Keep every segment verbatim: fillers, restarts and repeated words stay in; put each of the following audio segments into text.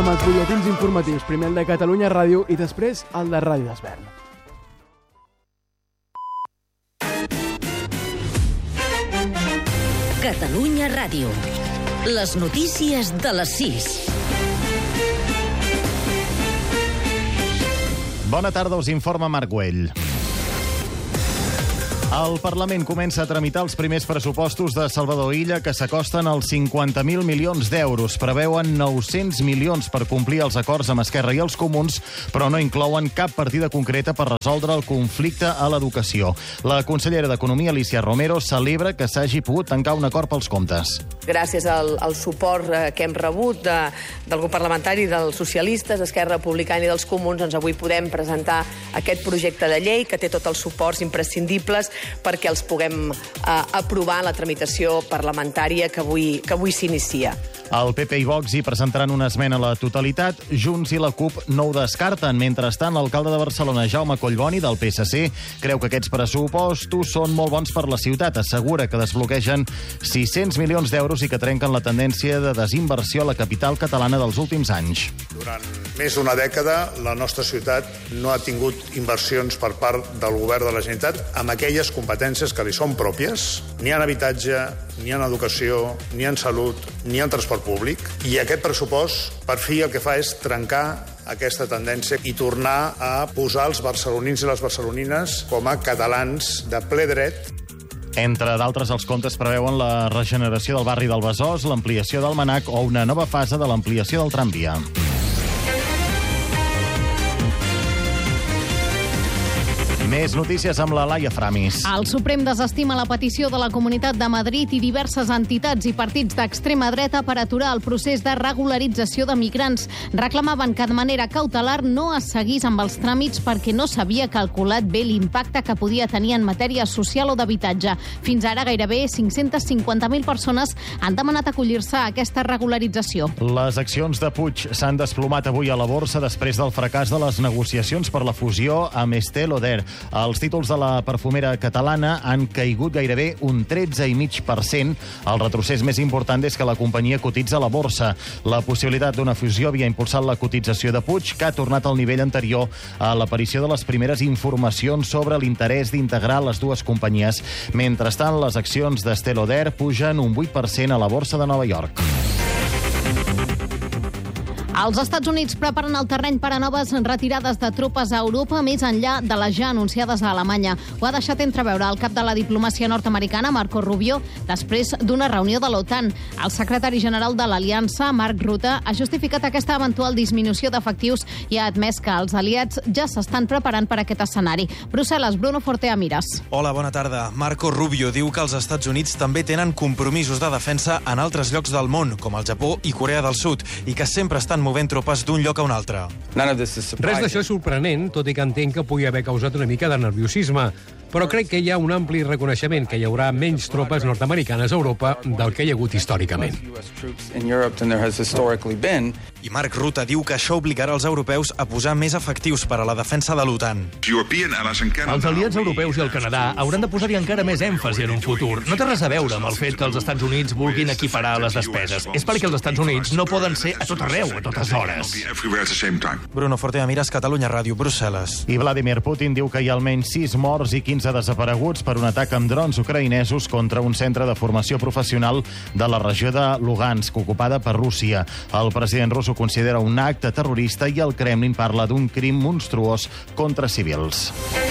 amb els butlletins informatius, primer el de Catalunya Ràdio i després el de Ràdio d'Esvern. Catalunya Ràdio. Les notícies de les sis. Bona tarda, us informa Marc Güell. El Parlament comença a tramitar els primers pressupostos de Salvador Illa, que s'acosten als cinquanta mil milions d'euros. Preveuen nou-cents milions per complir els acords amb Esquerra i els Comuns, però no inclouen cap partida concreta per resoldre el conflicte a l'educació. La consellera d'Economia, Alícia Romero, celebra que s'hagi pogut tancar un acord pels comptes. Gràcies al, al suport eh, que hem rebut de, del grup parlamentari dels socialistes, Esquerra Republicana i dels Comuns, doncs avui podem presentar aquest projecte de llei que té tots els suports imprescindibles perquè els puguem eh, aprovar en la tramitació parlamentària que avui, que avui s'inicia. El P P i Vox hi presentaran una esmena a la totalitat. Junts i la CUP no ho descarten. Mentrestant, l'alcalde de Barcelona, Jaume Collboni, del P S C, creu que aquests pressupostos són molt bons per la ciutat. Assegura que desbloquegen sis-cents milions d'euros i que trenquen la tendència de desinversió a la capital catalana dels últims anys. Durant més d'una dècada, la nostra ciutat no ha tingut inversions per part del govern de la Generalitat amb aquelles competències que li són pròpies, ni en habitatge, ni en educació, ni en salut, ni en transport públic. I aquest pressupost, per fi, el que fa és trencar aquesta tendència i tornar a posar els barcelonins i les barcelonines com a catalans de ple dret. Entre d'altres, els comptes preveuen la regeneració del barri del Besòs, l'ampliació del Manac o una nova fase de l'ampliació del tramvia. Més notícies amb la Laia Framis. El Suprem desestima la petició de la Comunitat de Madrid i diverses entitats i partits d'extrema dreta per aturar el procés de regularització de migrants. Reclamaven que de manera cautelar no es seguís amb els tràmits perquè no s'havia calculat bé l'impacte que podia tenir en matèria social o d'habitatge. Fins ara gairebé cinc-centes cinquanta mil persones han demanat acollir-se a aquesta regularització. Les accions de Puig s'han desplomat avui a la borsa després del fracàs de les negociacions per la fusió amb Estée Lauder. Els títols de la perfumera catalana han caigut gairebé un tretze coma cinc per cent. El retrocés més important és que la companyia cotitza a la borsa. La possibilitat d'una fusió havia impulsat la cotització de Puig, que ha tornat al nivell anterior a l'aparició de les primeres informacions sobre l'interès d'integrar les dues companyies. Mentrestant, les accions d'Estée Lauder pugen un vuit per cent a la borsa de Nova York. Els Estats Units preparen el terreny per a noves retirades de tropes a Europa més enllà de les ja anunciades a Alemanya. Ho ha deixat entreveure el cap de la diplomàcia nord-americana, Marco Rubio, després d'una reunió de l'OTAN. El secretari general de l'Aliança, Mark Rutte, ha justificat aquesta eventual disminució d'efectius i ha admès que els aliats ja s'estan preparant per a aquest escenari. Brussel·les, Bruno Fortea Miras. Hola, bona tarda. Marco Rubio diu que els Estats Units també tenen compromisos de defensa en altres llocs del món, com el Japó i Corea del Sud, i que sempre estan movent tropes d'un lloc a un altre. Res d'això és sorprenent, tot i que entenc que pugui haver causat una mica de nerviosisme. Però crec que hi ha un ampli reconeixement que hi haurà menys tropes nord-americanes a Europa del que hi ha hagut històricament. I Mark Rutte diu que això obligarà els europeus a posar més efectius per a la defensa de l'OTAN. Els aliats europeus i el Canadà hauran de posar-hi encara més èmfasi en un futur. No té res a veure amb el fet que els Estats Units vulguin equiparar les despeses. És perquè els Estats Units no poden ser a tot arreu, a totes hores. Bruno Fortea Miras, Catalunya Ràdio, Brussel·les. I Vladimir Putin diu que hi ha almenys sis morts i quinze desapareguts per un atac amb drons ucraïnesos contra un centre de formació professional de la regió de Lugansk, ocupada per Rússia. El president rus ho considera un acte terrorista i el Kremlin parla d'un crim monstruós contra civils.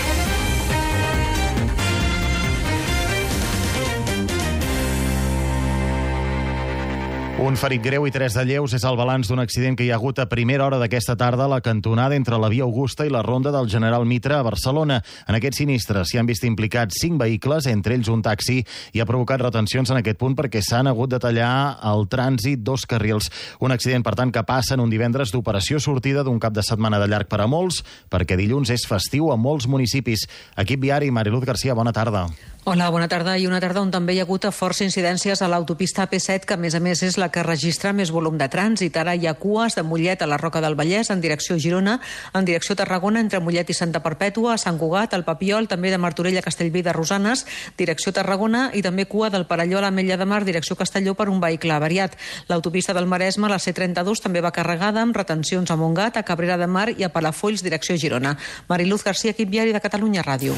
Un ferit greu i tres de lleus és el balanç d'un accident que hi ha hagut a primera hora d'aquesta tarda a la cantonada entre la Via Augusta i la Ronda del General Mitre a Barcelona. En aquest sinistre s'hi han vist implicats cinc vehicles, entre ells un taxi, i ha provocat retencions en aquest punt perquè s'han hagut de tallar el trànsit dos carrils. Un accident, per tant, que passa en un divendres d'operació sortida d'un cap de setmana de llarg per a molts, perquè dilluns és festiu a molts municipis. Equip viari, Mariluz Garcia, bona tarda. Hola, bona tarda. I una tarda on també hi ha hagut força incidències a l'autopista A P set, que a més a més és la que registra més volum de trànsit. Ara hi ha cues de Mollet a la Roca del Vallès en direcció Girona, en direcció Tarragona entre Mollet i Santa Perpètua, a Sant Cugat, al Papiol, també de Martorell a Castellví de Rosanes, direcció Tarragona, i també cua del Perelló a l'Ametlla de Mar, direcció Castelló, per un vehicle avariat. L'autopista del Maresme, la C trenta-dos, també va carregada amb retencions a Montgat, a Cabrera de Mar i a Palafolls, direcció Girona. Mariluz García, equip diari de Catalunya Ràdio.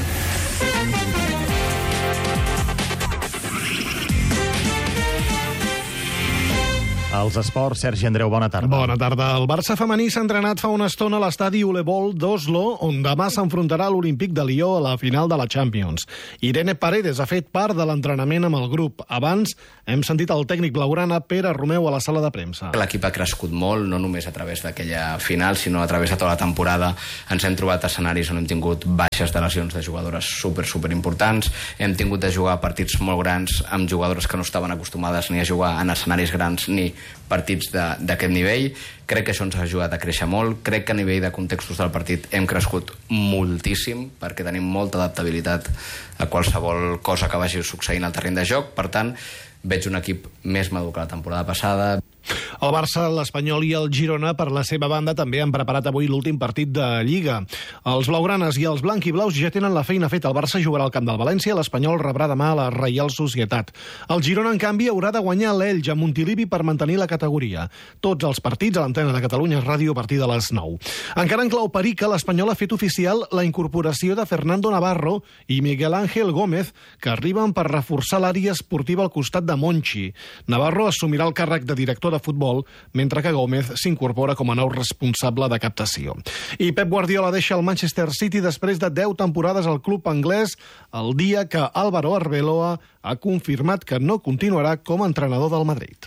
Els esports, Sergi Andreu, bona tarda. Bona tarda. El Barça femení s'ha entrenat fa una estona a l'estadi Ulebol d'Oslo, on demà s'enfrontarà a l'Olímpic de Lió a la final de la Champions. Irene Paredes ha fet part de l'entrenament amb el grup. Abans hem sentit el tècnic blaugrana Pere Romeu a la sala de premsa. L'equip ha crescut molt, no només a través d'aquella final, sinó a través de tota la temporada. Ens hem trobat escenaris on hem tingut baixes de lesions de jugadores super, super importants. Hem tingut de jugar partits molt grans amb jugadores que no estaven acostumades ni a jugar en escenaris grans ni partits d'aquest nivell. Crec que això ens ha ajudat a créixer molt. Crec que a nivell de contextos del partit hem crescut moltíssim, perquè tenim molta adaptabilitat a qualsevol cosa que vagi succeint al terreny de joc. Per tant, veig un equip més madur que la temporada passada. El Barça, l'Espanyol i el Girona, per la seva banda, també han preparat avui l'últim partit de Lliga. Els blaugranes i els blanquiblaus ja tenen la feina feta. El Barça jugarà al camp del València, l'Espanyol rebrà demà a la Reial Societat. El Girona, en canvi, haurà de guanyar l'Elx a Montilivi per mantenir la categoria. Tots els partits a l'antena de Catalunya Ràdio a partir de les nou. Encara en clau perica, l'Espanyol ha fet oficial la incorporació de Fernando Navarro i Miguel Ángel Gómez, que arriben per reforçar l'àrea esportiva al costat de Monchi. Navarro assumirà el càrrec de director de futbol, mentre que Gómez s'incorpora com a nou responsable de captació. I Pep Guardiola deixa el Manchester City després de deu temporades al club anglès, el dia que Álvaro Arbeloa ha confirmat que no continuarà com a entrenador del Madrid.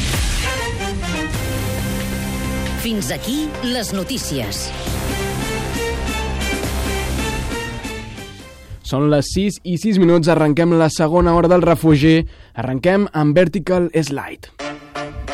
Fins aquí les notícies. Són les sis i sis minuts, arrenquem la segona hora del refugi. Arrenquem amb Vertical Slide.